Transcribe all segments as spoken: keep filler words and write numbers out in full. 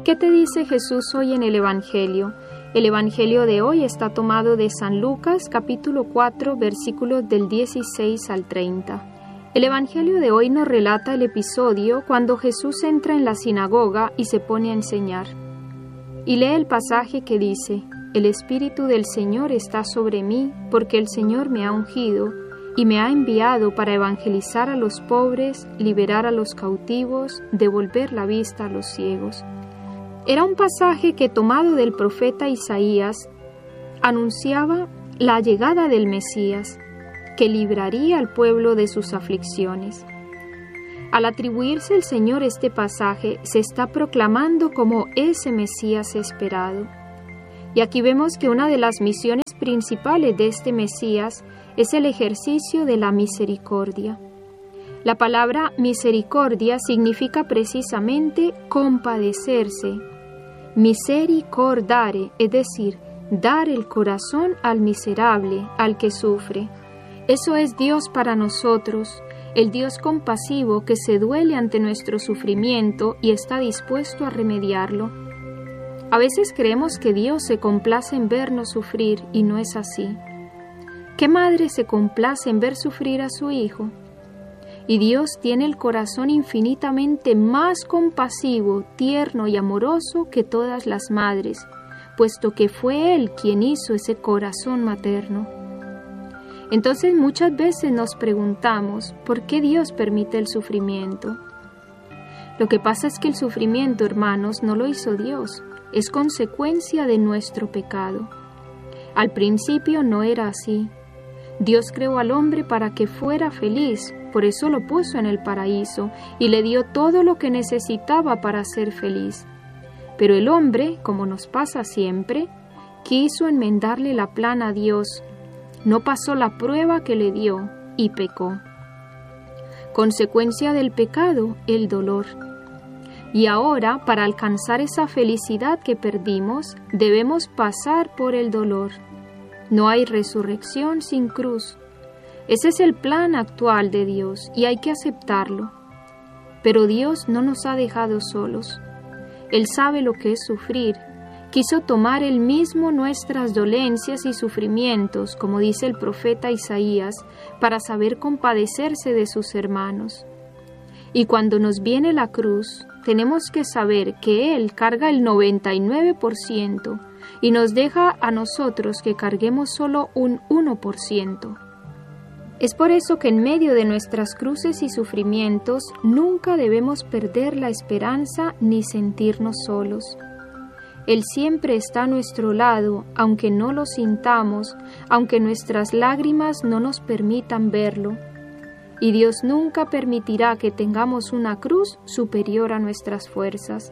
¿Qué te dice Jesús hoy en el Evangelio? El Evangelio de hoy está tomado de San Lucas, capítulo cuatro, versículos del dieciséis al treinta. El Evangelio de hoy nos relata el episodio cuando Jesús entra en la sinagoga y se pone a enseñar. Y lee el pasaje que dice: «El Espíritu del Señor está sobre mí, porque el Señor me ha ungido y me ha enviado para evangelizar a los pobres, liberar a los cautivos, devolver la vista a los ciegos». Era un pasaje que, tomado del profeta Isaías, anunciaba la llegada del Mesías, que libraría al pueblo de sus aflicciones. Al atribuirse al Señor este pasaje, se está proclamando como ese Mesías esperado. Y aquí vemos que una de las misiones principales de este Mesías es el ejercicio de la misericordia. La palabra misericordia significa precisamente compadecerse. Misericordare, es decir, dar el corazón al miserable, al que sufre. Eso es Dios para nosotros, el Dios compasivo que se duele ante nuestro sufrimiento y está dispuesto a remediarlo. A veces creemos que Dios se complace en vernos sufrir y no es así. ¿Qué madre se complace en ver sufrir a su hijo? Y Dios tiene el corazón infinitamente más compasivo, tierno y amoroso que todas las madres, puesto que fue Él quien hizo ese corazón materno. Entonces muchas veces nos preguntamos, ¿por qué Dios permite el sufrimiento? Lo que pasa es que el sufrimiento, hermanos, no lo hizo Dios, es consecuencia de nuestro pecado. Al principio no era así. Dios creó al hombre para que fuera feliz, por eso lo puso en el paraíso y le dio todo lo que necesitaba para ser feliz. Pero el hombre, como nos pasa siempre, quiso enmendarle la plana a Dios, no pasó la prueba que le dio y pecó. Consecuencia del pecado, el dolor. Y ahora, para alcanzar esa felicidad que perdimos, debemos pasar por el dolor. No hay resurrección sin cruz. Ese es el plan actual de Dios y hay que aceptarlo. Pero Dios no nos ha dejado solos. Él sabe lo que es sufrir. Quiso tomar Él mismo nuestras dolencias y sufrimientos, como dice el profeta Isaías, para saber compadecerse de sus hermanos. Y cuando nos viene la cruz, tenemos que saber que Él carga el noventa y nueve por ciento y nos deja a nosotros que carguemos solo un uno por ciento. Es por eso que en medio de nuestras cruces y sufrimientos nunca debemos perder la esperanza ni sentirnos solos. Él siempre está a nuestro lado, aunque no lo sintamos, aunque nuestras lágrimas no nos permitan verlo. Y Dios nunca permitirá que tengamos una cruz superior a nuestras fuerzas.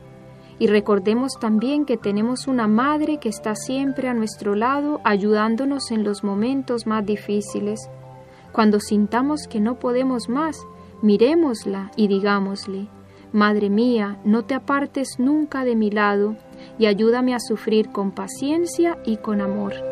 Y recordemos también que tenemos una madre que está siempre a nuestro lado, ayudándonos en los momentos más difíciles. Cuando sintamos que no podemos más, mirémosla y digámosle: Madre mía, no te apartes nunca de mi lado y ayúdame a sufrir con paciencia y con amor.